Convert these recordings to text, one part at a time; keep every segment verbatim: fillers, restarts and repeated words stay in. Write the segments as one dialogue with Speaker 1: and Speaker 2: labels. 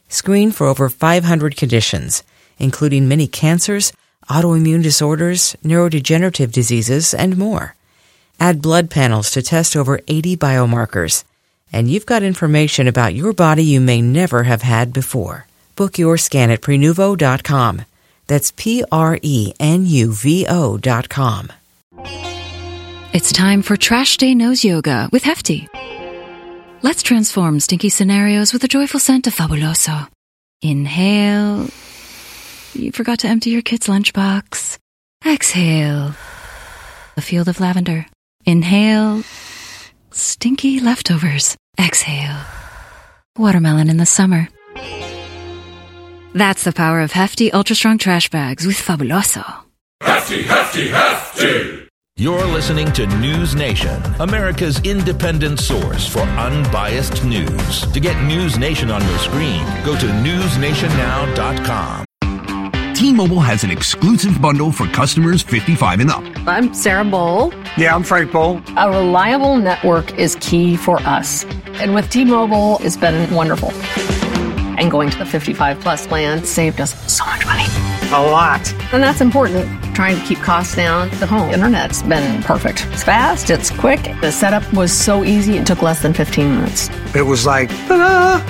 Speaker 1: Screen for over five hundred conditions, including many cancers, autoimmune disorders, neurodegenerative diseases, and more. Add blood panels to test over eighty biomarkers, and you've got information about your body you may never have had before. Book your scan at prenuvo dot com. That's P R E N U V O dot com.
Speaker 2: It's time for Trash Day Nose Yoga with Hefty. Let's transform stinky scenarios with the joyful scent of Fabuloso. Inhale. You forgot to empty your kid's lunchbox. Exhale. A field of lavender. Inhale. Stinky leftovers. Exhale. Watermelon in the summer. That's the power of Hefty Ultra Strong Trash Bags with Fabuloso.
Speaker 3: Hefty, Hefty, Hefty!
Speaker 4: You're listening to News Nation, America's independent source for unbiased news. To get News Nation on your screen, go to news nation now dot com.
Speaker 5: T-Mobile has an exclusive bundle for customers fifty-five and up.
Speaker 6: I'm Sarah Bowl.
Speaker 7: Yeah, I'm Frank Bowl.
Speaker 6: A reliable network is key for us. And with T-Mobile, it's been wonderful. And going to the fifty-five plus plan saved us so much money.
Speaker 7: A lot.
Speaker 6: And that's important. Trying to keep costs down. The home internet's been perfect. It's fast, it's quick. The setup was so easy, it took less than fifteen minutes.
Speaker 7: It was like, ta-da!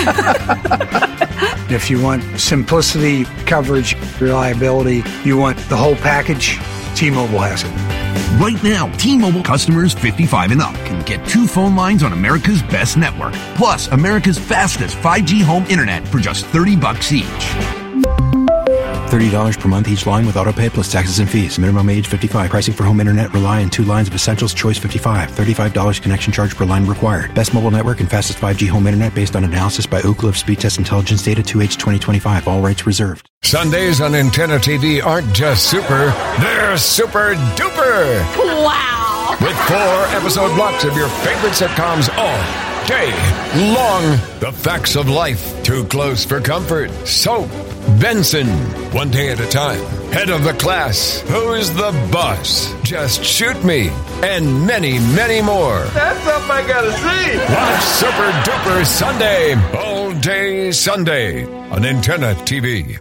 Speaker 7: If you want simplicity, coverage, reliability, you want the whole package, T-Mobile has it.
Speaker 5: Right now, T-Mobile customers fifty-five and up can get two phone lines on America's best network, plus America's fastest five G home internet for just thirty bucks each.
Speaker 8: thirty dollars per month each line with autopay plus taxes and fees. Minimum age fifty-five. Pricing for home internet rely on two lines of Essentials Choice fifty-five. thirty-five dollars connection charge per line required. Best mobile network and fastest five G home internet based on analysis by Ookla of Speed Test Intelligence Data two H twenty twenty-five. All rights reserved.
Speaker 3: Sundays on Antenna T V aren't just super, they're super duper.
Speaker 6: Wow!
Speaker 3: With four episode blocks of your favorite sitcoms all day long. The Facts of Life, Too Close for Comfort, Soap, Benson, One Day at a Time, Head of the Class, Who's the Boss, Just Shoot Me, and many, many more.
Speaker 9: That's something I gotta see.
Speaker 3: Watch Super Duper Sunday, all day Sunday on Antenna T V.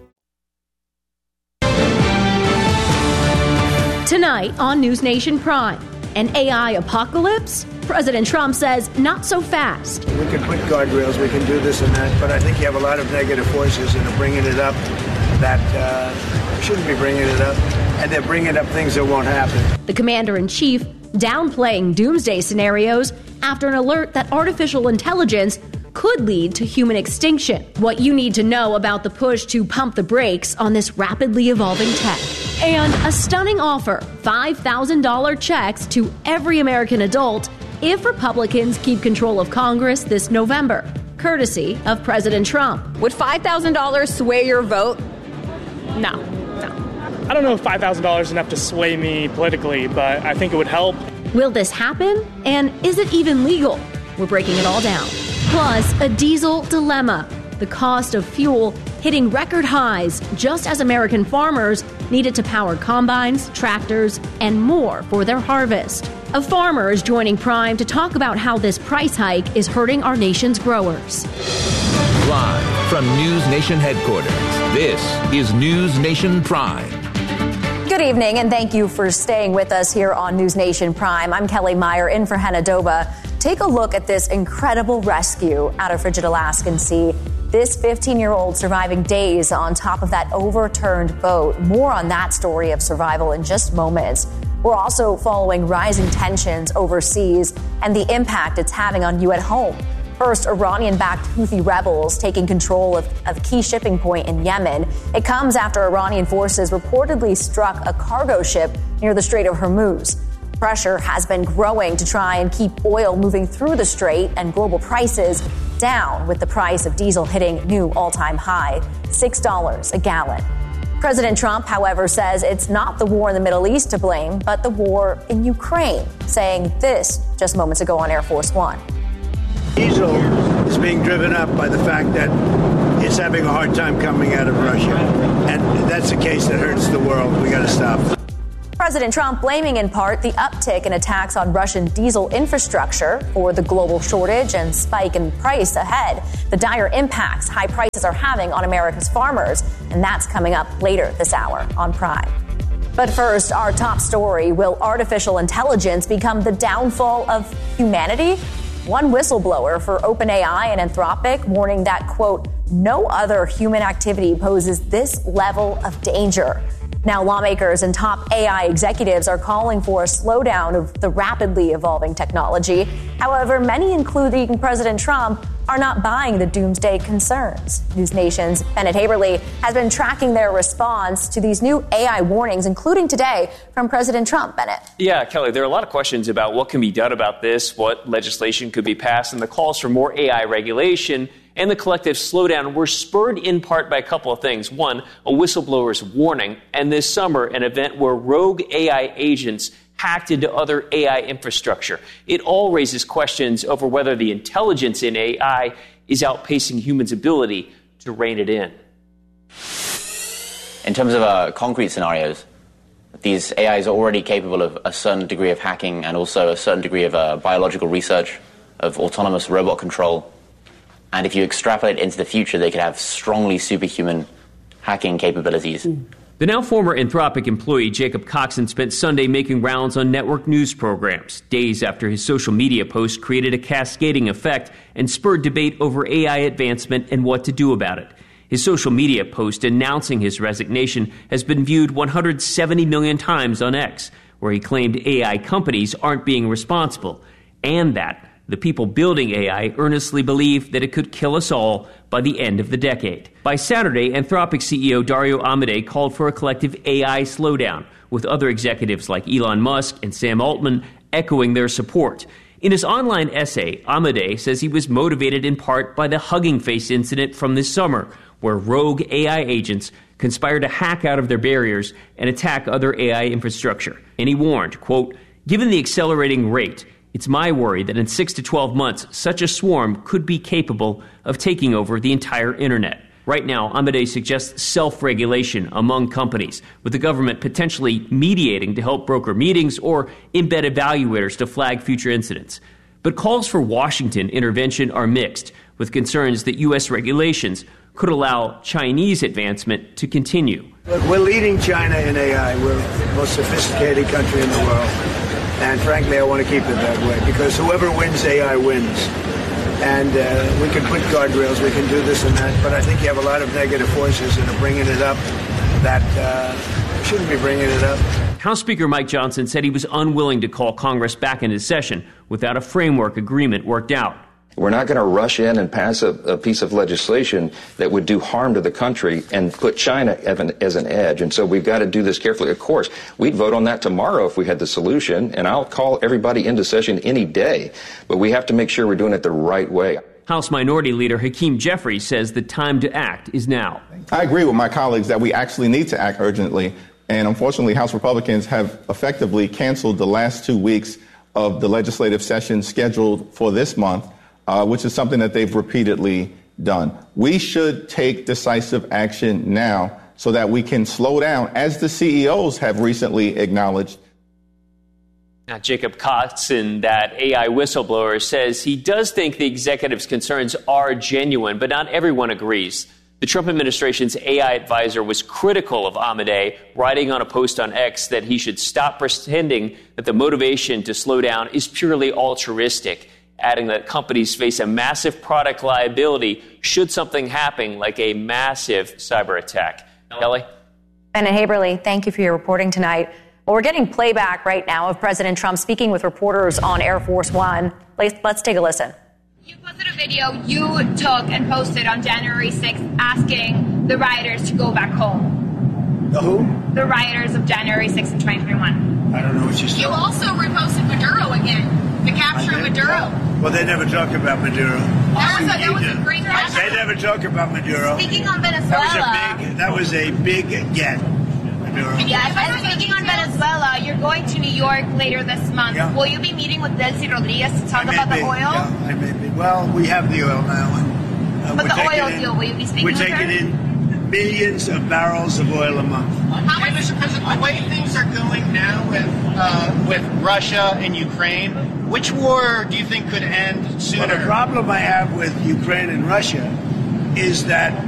Speaker 10: Tonight on News Nation Prime, an A I apocalypse? President Trump says not so fast.
Speaker 11: We can put guardrails, we can do this and that, but I think you have a lot of negative voices that are bringing it up that uh, shouldn't be bringing it up, and they're bringing up things that won't happen.
Speaker 10: The commander-in-chief downplaying doomsday scenarios after an alert that artificial intelligence could lead to human extinction. What you need to know about the push to pump the brakes on this rapidly evolving tech. And a stunning offer, five thousand dollars checks to every American adult if Republicans keep control of Congress this November, courtesy of President Trump.
Speaker 12: Would five thousand dollars sway your vote?
Speaker 13: No, no. I don't know if five thousand dollars is enough to sway me politically, but I think it would help.
Speaker 10: Will this happen? And is it even legal? We're breaking it all down. Plus, a diesel dilemma. The cost of fuel hitting record highs just as American farmers needed to power combines, tractors, and more for their harvest. A farmer is joining Prime to talk about how this price hike is hurting our nation's growers.
Speaker 4: Live from News Nation headquarters, this is News Nation Prime.
Speaker 14: Good evening, and thank you for staying with us here on News Nation Prime. I'm Kelly Meyer in for Hannah Doba. Take a look at this incredible rescue out of frigid Alaskan Sea. This fifteen-year-old surviving days on top of that overturned boat. More on that story of survival in just moments. We're also following rising tensions overseas and the impact it's having on you at home. First, Iranian-backed Houthi rebels taking control of a key shipping point in Yemen. It comes after Iranian forces reportedly struck a cargo ship near the Strait of Hormuz. Pressure has been growing to try and keep oil moving through the strait and global prices down, with the price of diesel hitting new all-time high, six dollars a gallon. President Trump, however, says it's not the war in the Middle East to blame, but the war in Ukraine, saying this just moments ago on Air Force One.
Speaker 11: Diesel is being driven up by the fact that it's having a hard time coming out of Russia. And that's a case that hurts the world. We got to stop.
Speaker 14: President Trump blaming in part the uptick in attacks on Russian diesel infrastructure for the global shortage and spike in price ahead. The dire impacts high prices are having on America's farmers, and that's coming up later this hour on Prime. But first, our top story: will artificial intelligence become the downfall of humanity? One whistleblower for OpenAI and Anthropic warning that, quote, no other human activity poses this level of danger. Now, lawmakers and top A I executives are calling for a slowdown of the rapidly evolving technology. However, many, including President Trump, are not buying the doomsday concerns. News Nation's Bennett Haberly has been tracking their response to these new A I warnings, including today from President Trump. Bennett.
Speaker 15: Yeah, Kelly, there are a lot of questions about what can be done about this, what legislation could be passed, and the calls for more A I regulation and the collective slowdown were spurred in part by a couple of things. One, a whistleblower's warning, and this summer, an event where rogue A I agents hacked into other A I infrastructure. It all raises questions over whether the intelligence in A I is outpacing humans' ability to rein it in.
Speaker 16: In terms of uh, concrete scenarios, these A Is are already capable of a certain degree of hacking and also a certain degree of uh, biological research, of autonomous robot control. And if you extrapolate into the future, they could have strongly superhuman hacking capabilities.
Speaker 15: The now former Anthropic employee Jacob Coxon spent Sunday making rounds on network news programs, days after his social media post created a cascading effect and spurred debate over A I advancement and what to do about it. His social media post announcing his resignation has been viewed one hundred seventy million times on X, where he claimed A I companies aren't being responsible, and that the people building A I earnestly believe that it could kill us all by the end of the decade. By Saturday, Anthropic C E O Dario Amodei called for a collective A I slowdown, with other executives like Elon Musk and Sam Altman echoing their support. In his online essay, Amodei says he was motivated in part by the Hugging Face incident from this summer, where rogue A I agents conspired to hack out of their barriers and attack other A I infrastructure. And he warned, quote, given the accelerating rate, it's my worry that in six to twelve months, such a swarm could be capable of taking over the entire internet. Right now, Amodei suggests self-regulation among companies, with the government potentially mediating to help broker meetings or embed evaluators to flag future incidents. But calls for Washington intervention are mixed, with concerns that U S regulations could allow Chinese advancement to continue.
Speaker 11: Look, we're leading China in A I. We're the most sophisticated country in the world. And frankly, I want to keep it that way, because whoever wins A I wins. And uh, we can put guardrails, we can do this and that, but I think you have a lot of negative forces that are bringing it up that uh, shouldn't be bringing it up.
Speaker 15: House Speaker Mike Johnson said he was unwilling to call Congress back into session without a framework agreement worked out.
Speaker 17: We're not going to rush in and pass a, a piece of legislation that would do harm to the country and put China as an, as an edge. And so we've got to do this carefully. Of course, we'd vote on that tomorrow if we had the solution, and I'll call everybody into session any day. But we have to make sure we're doing it the right way.
Speaker 15: House Minority Leader Hakeem Jeffries says the time to act is now.
Speaker 18: I agree with my colleagues that we actually need to act urgently. And unfortunately, House Republicans have effectively canceled the last two weeks of the legislative session scheduled for this month. Uh, which is something that they've repeatedly done. We should take decisive action now so that we can slow down, as the C E Os have recently acknowledged.
Speaker 15: Now, Jacob Coxon, that A I whistleblower, says he does think the executive's concerns are genuine, but not everyone agrees. The Trump administration's A I advisor was critical of Amodei, writing on a post on X that he should stop pretending that the motivation to slow down is purely altruistic, adding that companies face a massive product liability should something happen like a massive cyber attack. Kelly?
Speaker 14: Bennett Haberly, thank you for your reporting tonight. Well, we're getting playback right now of President Trump speaking with reporters on Air Force One. Let's, let's take a listen.
Speaker 19: You posted a video you took and posted on January sixth asking the rioters to go back home.
Speaker 11: The who?
Speaker 19: The rioters of January sixth, twenty twenty-one.
Speaker 11: I don't know what you're saying.
Speaker 19: You also reposted Maduro again, the capture of Maduro.
Speaker 11: Well, they never talk about Maduro.
Speaker 19: That was a, that was a great
Speaker 11: They never talk about Maduro.
Speaker 19: Speaking on Venezuela.
Speaker 11: That was a big, that was a big get. Maduro.
Speaker 19: Yes, and speaking on Venezuela, you're going to New York later this month.
Speaker 11: Yeah.
Speaker 19: Will you be meeting with Delcy Rodriguez to talk about
Speaker 11: be,
Speaker 19: the oil?
Speaker 11: Yeah, I may be. Well, we have the oil now. And, uh,
Speaker 19: but
Speaker 11: we're
Speaker 19: the oil
Speaker 11: in,
Speaker 19: deal, will you be speaking
Speaker 11: We're
Speaker 19: with
Speaker 11: taking
Speaker 19: her?
Speaker 11: in millions of barrels of oil a month.
Speaker 20: How, Mister President, the way things are going now with uh, with Russia and Ukraine, which war do you think could end sooner?
Speaker 11: Well, the problem I have with Ukraine and Russia is that